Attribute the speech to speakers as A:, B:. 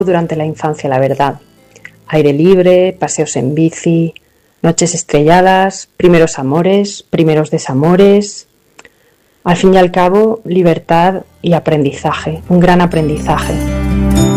A: durante la infancia, la verdad. Aire libre, paseos en bici, noches estrelladas, primeros amores, primeros desamores. Al fin y al cabo, libertad y aprendizaje, un gran aprendizaje.